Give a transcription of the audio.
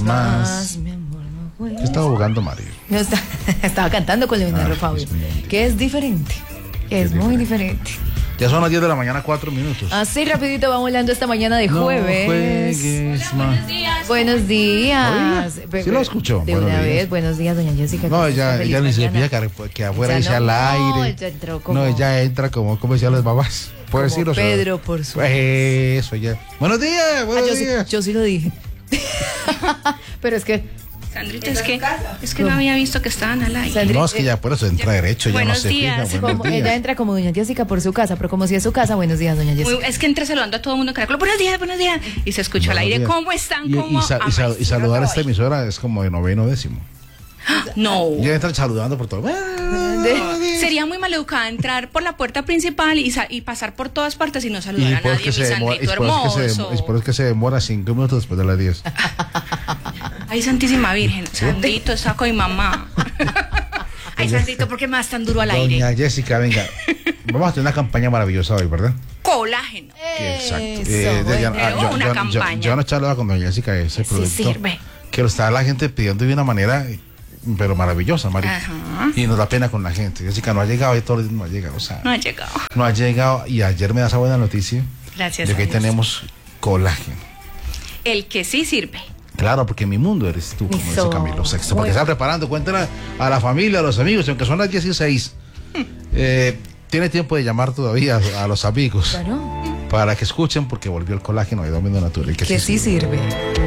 más. mi amor, no juegues. ¿Qué estaba jugando Mario? Estaba cantando con Leonardo Fabio, que es diferente, es muy diferente. Ya son las 10 de la mañana, 4 minutos. Así rapidito vamos hablando esta mañana de jueves. No juegues más. Buenos días. ¿Sí lo escuchó? De Buenos una días. vez, buenos días, doña Jessica. No, ella ni se mañana. fija que afuera Ya dice no, al aire. ella entró como- No, ella entra como decían las babas. ¿Puedo Como decirlo? Pedro, por su- Eso, ya. Buenos días, buenos días. Yo sí lo dije. Pero es que Sandrita, es que no había visto que estaban al aire. Sandri- No, es que ya por eso entra derecho, ya no Buenos se fija. días. Buenos como ella días. entra como doña Jessica por su casa, pero como si es su casa, buenos días, doña Jessica. Es que entré saludando a todo el mundo en Caracol. Buenos días, buenos días. Y se escuchó al Buenos aire. días. ¿Cómo están? Y ¿Cómo saludar a esta emisora es como de noveno décimo. No. Ya entran saludando por todo. Sería muy maleducada entrar por la puerta principal y pasar por todas partes y no saludar a por nadie. Mi Sandrito hermoso. es que se demora 5 minutos después de las 10. Ay, Santísima Virgen. Sandrito, está con mi mamá. Ay, Sandrito, ¿por qué me das tan duro al aire? Doña Jessica, venga. Vamos a tener una campaña maravillosa hoy, ¿verdad? Colágeno. Exacto. Una campaña. Yo no charlaba con doña Jessica de ese Sí producto. sirve. Que lo está la gente pidiendo de una manera, pero maravillosa, María. Ajá. Y nos da pena con la gente. Jessica no ha llegado y todo el día no ha llegado. O sea, No ha llegado. no ha llegado. Y ayer me da esa buena noticia Gracias de que a hoy Dios. tenemos colágeno. El que sí sirve. Claro, porque mi mundo eres tú, como dice Eso. Camilo Sexto. Muy Porque está preparando, cuéntale a la familia, a los amigos, aunque son las 16. Tiene tiempo de llamar todavía a los amigos Bueno, para que escuchen, porque volvió el colágeno de Domino Natural. que sí sirve.